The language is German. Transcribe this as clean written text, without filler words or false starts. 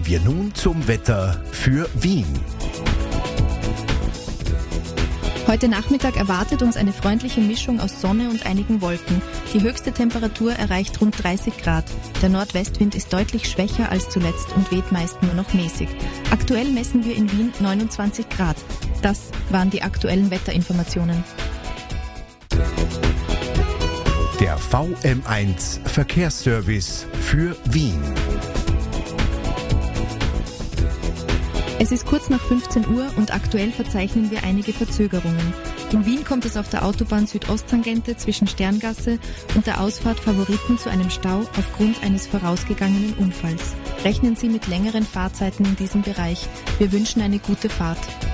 wir nun zum Wetter für Wien. Heute Nachmittag erwartet uns eine freundliche Mischung aus Sonne und einigen Wolken. Die höchste Temperatur erreicht rund 30 Grad. Der Nordwestwind ist deutlich schwächer als zuletzt und weht meist nur noch mäßig. Aktuell messen wir in Wien 29 Grad. Das waren die aktuellen Wetterinformationen. Der VM1 Verkehrsservice für Wien. Es ist kurz nach 15 Uhr und aktuell verzeichnen wir einige Verzögerungen. In Wien kommt es auf der Autobahn Südosttangente zwischen Sterngasse und der Ausfahrt Favoriten zu einem Stau aufgrund eines vorausgegangenen Unfalls. Rechnen Sie mit längeren Fahrzeiten in diesem Bereich. Wir wünschen eine gute Fahrt.